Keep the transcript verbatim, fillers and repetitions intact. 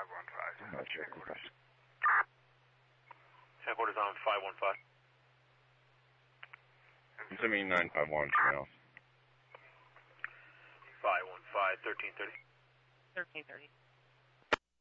five one five. I'll check with that. Headquarters on five one five. Send me nine five one, something else. five one five, thirteen thirty. thirteen thirty.